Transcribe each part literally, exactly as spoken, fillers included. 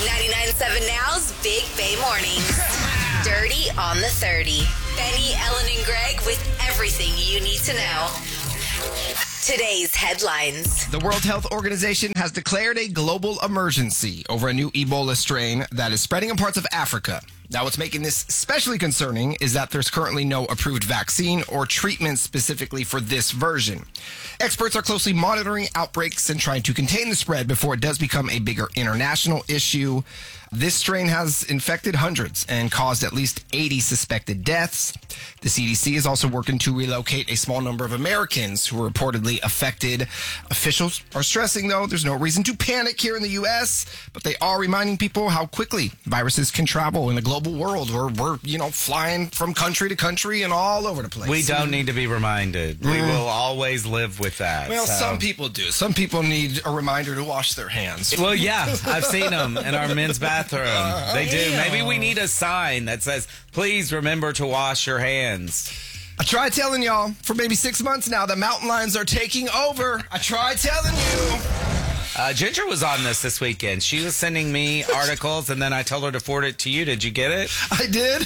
ninety-nine point seven Now's Big Bay Mornings. Dirty on the thirty. Benny, Ellen, and Greg with everything you need to know. Today's headlines. The World Health Organization has declared a global emergency over a new Ebola strain that is spreading in parts of Africa. Now, what's making this especially concerning is that there's currently no approved vaccine or treatment specifically for this version. Experts are closely monitoring outbreaks and trying to contain the spread before it does become a bigger international issue. This strain has infected hundreds and caused at least eighty suspected deaths. The C D C is also working to relocate a small number of Americans who were reportedly affected. Officials are stressing, though, there's no reason to panic here in the U S, but they are reminding people how quickly viruses can travel in a global world where we're, you know, flying from country to country and all over the place. We don't need to be reminded. Mm. We will always live with that. Well, so. some people do. Some people need a reminder to wash their hands. Well, yeah, I've seen them in our men's bathroom. Uh, they do. Maybe we need a sign that says, please remember to wash your hands. I tried telling y'all for maybe six months now that mountain lions are taking over. I tried telling you. Uh, Ginger was on this this weekend. She was sending me articles, and then I told her to forward it to you. Did you get it? I did.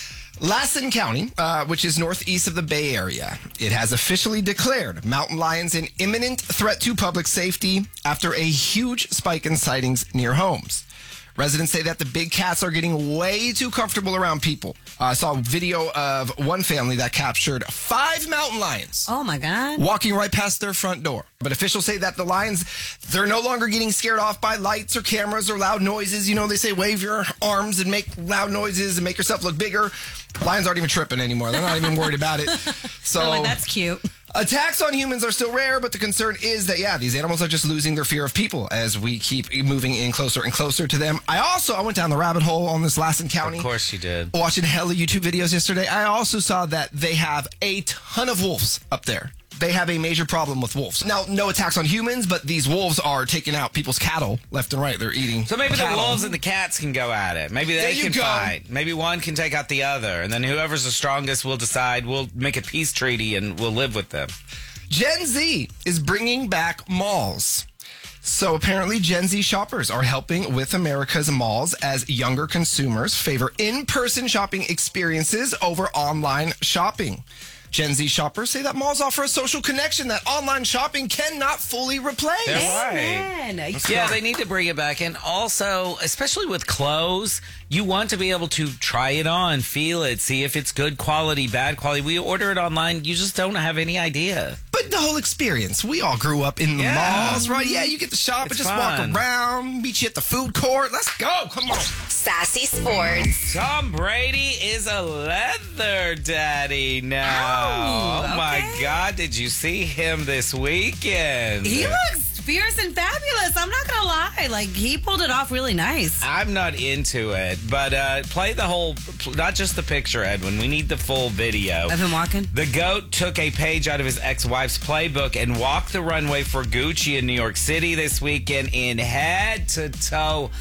Lassen County, uh, which is northeast of the Bay Area, it has officially declared mountain lions an imminent threat to public safety after a huge spike in sightings near homes. Residents say that the big cats are getting way too comfortable around people. Uh, I saw a video of one family that captured five mountain lions. Oh, my God. Walking right past their front door. But officials say that the lions, they're no longer getting scared off by lights or cameras or loud noises. You know, they say wave your arms and make loud noises and make yourself look bigger. Lions aren't even tripping anymore. They're not even worried about it. So oh, that's cute. Attacks on humans are still rare, but the concern is that, yeah, these animals are just losing their fear of people as we keep moving in closer and closer to them. I also, I went down the rabbit hole on this Lassen County. Of course you did. Watching hella YouTube videos yesterday. I also saw that they have a ton of wolves up there. They have a major problem with wolves. Now, no attacks on humans, but these wolves are taking out people's cattle left and right. They're eating So maybe cattle. the wolves and the cats can go at it. Maybe they There you can go. fight. Maybe one can take out the other. And then whoever's the strongest will decide, we'll make a peace treaty and we'll live with them. Gen Z is bringing back malls. So apparently Gen Z shoppers are helping with America's malls as younger consumers favor in-person shopping experiences over online shopping. Gen Z shoppers say that malls offer a social connection that online shopping cannot fully replace. They're right. Amen. Yeah, they need to bring it back. And also, especially with clothes, you want to be able to try it on, feel it, see if it's good quality, bad quality. We order it online, you just don't have any idea. But the whole experience, we all grew up in the Yeah. malls, right? Yeah, you get to shop It's and just fun. walk around, meet you at the food court. Let's go. Come on. Sassy Sports. Tom Brady is a leather daddy now. Oh, Oh, my okay. God. Did you see him this weekend? He looks fierce and fabulous. I'm not going to lie. Like, he pulled it off really nice. I'm not into it, but uh, play the whole, not just the picture, Edwin. We need the full video. Of him walking? The GOAT took a page out of his ex-wife's playbook and walked the runway for Gucci in New York City this weekend in head-to-toe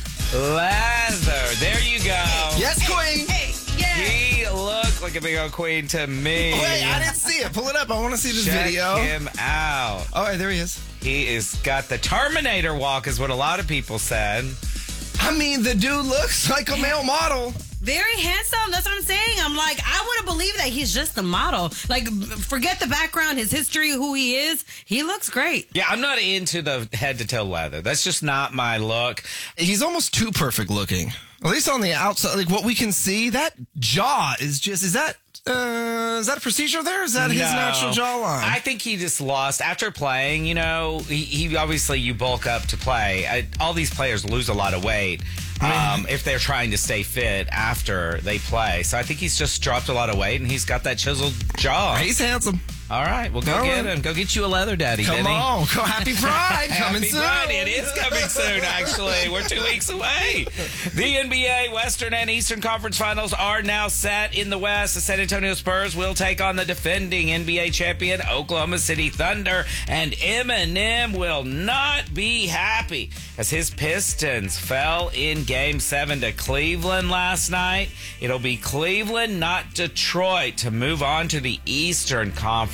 leather. There you go. Yes, queen. Hey, yeah. He looked like a big old queen to me. Wait, I didn't see it. Pull it up. I want to see this Check video. him out. All right, there he is. He is got the Terminator walk, is what a lot of people said. I mean, the dude looks like a male model. Very handsome. That's what I'm saying. I'm like, I wouldn't believe that he's just a model. Like, forget the background, his history, who he is. He looks great. Yeah, I'm not into the head-to-toe leather. That's just not my look. He's almost too perfect looking. At least on the outside, like what we can see, that jaw is just, is that, uh, is that a procedure there? Is that his No. natural jawline? I think he just lost after playing. You know, he, he obviously you bulk up to play. I, all these players lose a lot of weight um, if they're trying to stay fit after they play. So I think he's just dropped a lot of weight and he's got that chiseled jaw. He's handsome. All right, well, go All get right. him. Go get you a leather daddy, Come Denny. on. Go Happy Pride. Coming Happy soon. Friday. It is coming soon, actually. We're two weeks away. The N B A Western and Eastern Conference Finals are now set in the West. The San Antonio Spurs will take on the defending N B A champion Oklahoma City Thunder, and Eminem will not be happy as his Pistons fell in Game seven to Cleveland last night. It'll be Cleveland, not Detroit, to move on to the Eastern Conference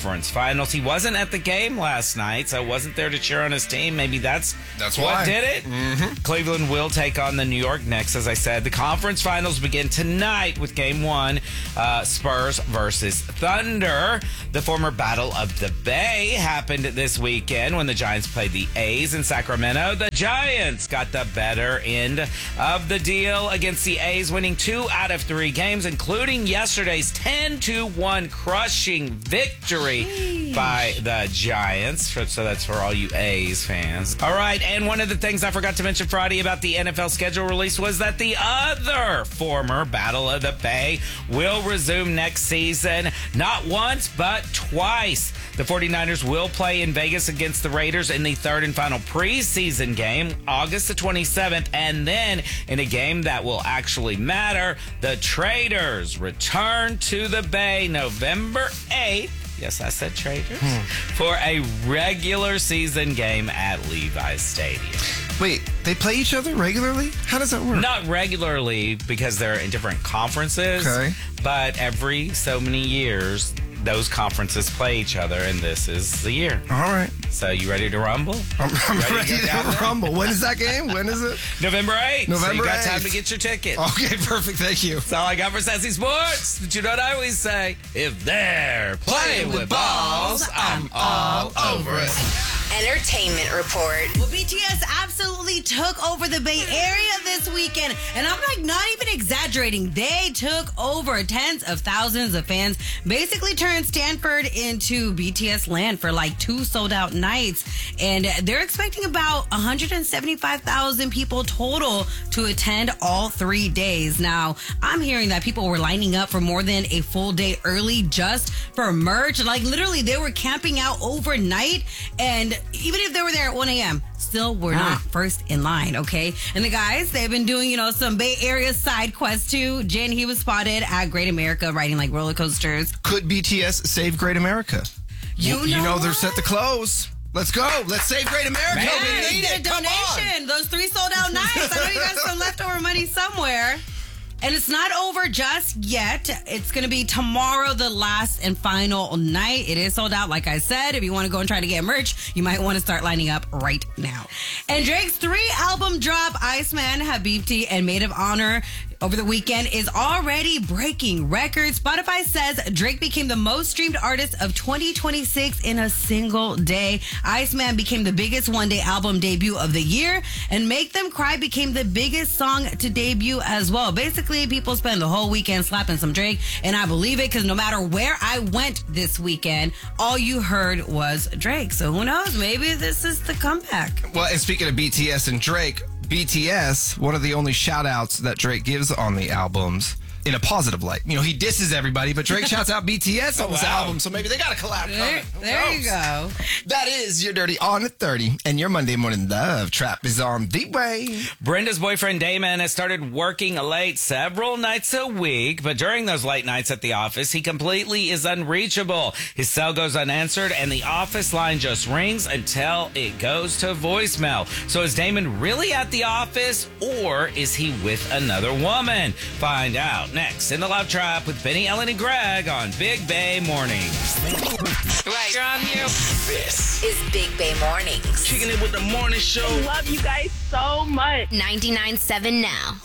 conference finals. He wasn't at the game last night, so wasn't there to cheer on his team. Maybe that's, That's what why. did it. Mm-hmm. Cleveland will take on the New York Knicks, as I said. The conference finals begin tonight with game one, uh, Spurs versus Thunder. The former Battle of the Bay happened this weekend when the Giants played the A's in Sacramento. The Giants got the better end of the deal against the A's, winning two out of three games, including yesterday's ten to one crushing victory Jeez. by the Giants. So that's for all you A's fans. All right, and one of the things I forgot to mention Friday about the N F L schedule release was that the other former Battle of the Bay will resume next season, not once, but twice. The 49ers will play in Vegas against the Raiders in the third and final preseason game, August the twenty-seventh, and then in a game that will actually matter, the Traders return to the Bay November eighth. Yes, I said Traders. Hmm. For a regular season game at Levi's Stadium. Wait, they play each other regularly? How does that work? Not regularly because they're in different conferences. Okay. But every so many years, those conferences play each other, and this is the year. All right. So you ready to rumble? I'm, I'm ready, ready to, to rumble. When is that game? When is it? November eighth. November so you got eighth. time to get your ticket. Okay, perfect. Thank you. That's all I got for Sassy Sports. But you know what I always say? If they're playing with balls, I'm all over it. Entertainment Report. Well, B T S absolutely took over the Bay Area this weekend. And I'm like not even exaggerating. They took over tens of thousands of fans. Basically turned Stanford into B T S land for like two sold out nights. And they're expecting about one hundred seventy-five thousand people total to attend all three days. Now, I'm hearing that people were lining up for more than a full day early just for merch. Like literally they were camping out overnight, and even if they were there at one a.m., still were not first in line, okay? And the guys, they've been doing, you know, some Bay Area side quests too. Jin, he was spotted at Great America riding like roller coasters. Could B T S save Great America? You, you know, know what? they're set to close. Let's go. Let's save Great America. Man. We need Get a it. Come donation. on. Those three sold out nights. I know you got some leftover money somewhere. And it's not over just yet. It's going to be tomorrow, the last and final night. It is sold out, like I said. If you want to go and try to get merch, you might want to start lining up right now. And Drake's three album drop, Iceman, Habibti, and Maid of Honor, over the weekend is already breaking records. Spotify says Drake became the most streamed artist of twenty twenty-six in a single day. Iceman became the biggest one-day album debut of the year, and Make Them Cry became the biggest song to debut as well. Basically, people spend the whole weekend slapping some Drake, and I believe it because no matter where I went this weekend, all you heard was Drake. So who knows? Maybe this is the comeback. Well, and speaking of B T S and Drake, B T S, one of the only shout outs that Drake gives on the albums in a positive light. You know, he disses everybody, but Drake shouts out B T S on Oh, this wow. album, so maybe they got a collab There, coming. Who there you knows? go. That is your Dirty on thirty, and your Monday Morning Love Trap is on the way. Brenda's boyfriend Damon has started working late several nights a week, but during those late nights at the office, he completely is unreachable. His cell goes unanswered, and the office line just rings until it goes to voicemail. So is Damon really at the office, or is he with another woman? Find out next in the Love Trap with Benny, Ellen, and Greg on Big Bay Mornings. Right. You're on you. This is Big Bay Mornings. Kicking it with the morning show. Love you guys so much. ninety-nine point seven now.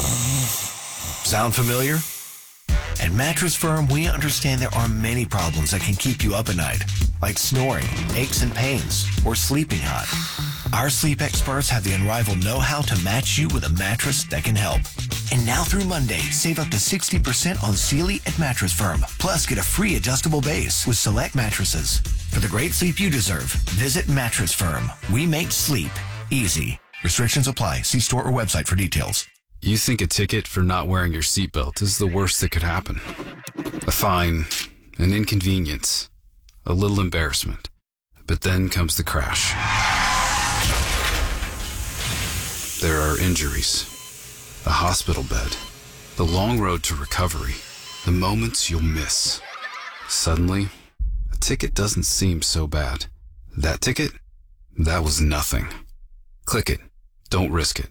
Sound familiar? At Mattress Firm, we understand there are many problems that can keep you up at night, like snoring, aches and pains, or sleeping hot. Our sleep experts have the unrivaled know-how to match you with a mattress that can help. And now through Monday, save up to sixty percent on Sealy at Mattress Firm. Plus, get a free adjustable base with select mattresses. For the great sleep you deserve, visit Mattress Firm. We make sleep easy. Restrictions apply. See store or website for details. You think a ticket for not wearing your seatbelt is the worst that could happen. A fine, an inconvenience, a little embarrassment. But then comes the crash. There are injuries, a hospital bed, the long road to recovery, the moments you'll miss. Suddenly, a ticket doesn't seem so bad. That ticket? That was nothing. Click it. Don't risk it.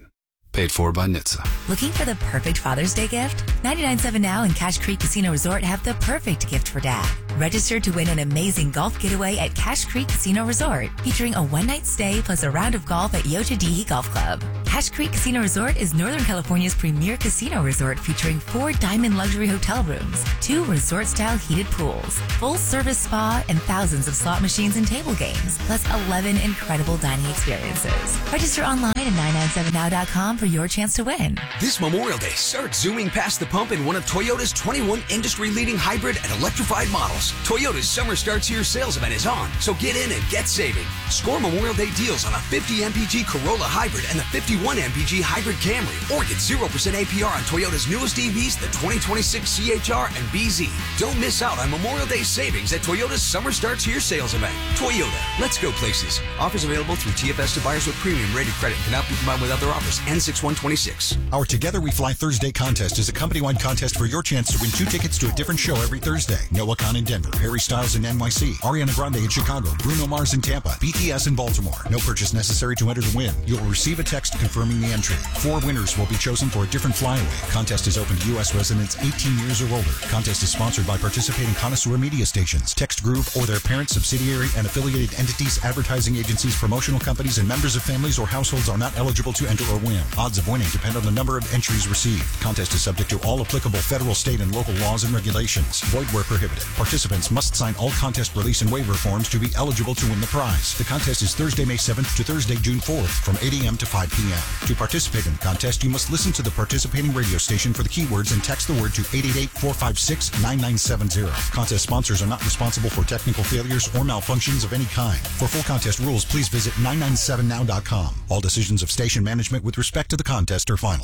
Paid for by N H T S A. Looking for the perfect Father's Day gift? ninety-nine seven Now and Cache Creek Casino Resort have the perfect gift for dad. Register to win an amazing golf getaway at Cache Creek Casino Resort, featuring a one-night stay plus a round of golf at Yochadihi Golf Club. Cache Creek Casino Resort is Northern California's premier casino resort, featuring four diamond luxury hotel rooms, two resort-style heated pools, full-service spa, and thousands of slot machines and table games, plus eleven incredible dining experiences. Register online at nine nine seven now dot com for your chance to win. This Memorial Day, start zooming past the pump in one of Toyota's twenty-one industry-leading hybrid and electrified models. Toyota's Summer Starts Here sales event is on, so get in and get saving. Score Memorial Day deals on a fifty M P G Corolla Hybrid and the fifty-one M P G Hybrid Camry, or get zero percent A P R on Toyota's newest E Vs, the twenty twenty-six C H R and B Z. Don't miss out on Memorial Day savings at Toyota's Summer Starts Here sales event. Toyota, let's go places. Offers available through T F S to buyers with premium rated credit and cannot be combined with other offers. N six one twenty-six. Our Together We Fly Thursday contest is a company-wide contest for your chance to win two tickets to a different show every Thursday. Noah Khan in Denver, Harry Styles in N Y C, Ariana Grande in Chicago, Bruno Mars in Tampa, B T S in Baltimore. No purchase necessary to enter the win. You'll receive a text confirming the entry. Four winners will be chosen for a different flyaway. Contest is open to U S residents eighteen years or older. Contest is sponsored by participating connoisseur media stations, Text Group, or their parent, subsidiary, and affiliated entities, advertising agencies, promotional companies, and members of families or households are not eligible to enter or win. Odds of winning depend on the number of entries received. Contest is subject to all applicable federal, state, and local laws and regulations. Void where prohibited. Participants must sign all contest release and waiver forms to be eligible to win the prize. The contest is Thursday, May seventh to Thursday, June fourth from eight a.m. to five p.m. To participate in the contest, you must listen to the participating radio station for the keywords and text the word to eight eight eight, four five six, nine nine seven zero. Contest sponsors are not responsible for technical failures or malfunctions of any kind. For full contest rules, please visit nine nine seven now dot com. All decisions of station management with respect to the contest are final.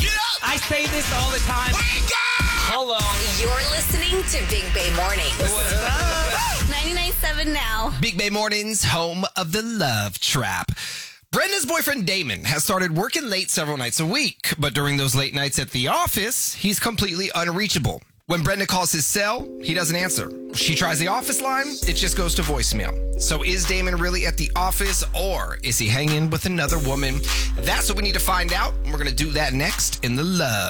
I say this all the time. Hello. You're listening to Big Bay Mornings. What's up? ninety-nine point seven Now. Big Bay Mornings, home of the love trap. Brenda's boyfriend Damon has started working late several nights a week, but during those late nights at the office, he's completely unreachable. When Brenda calls his cell, he doesn't answer. She tries the office line, it just goes to voicemail. So is Damon really at the office, or is he hanging with another woman? That's what we need to find out. We're going to do that next in the Love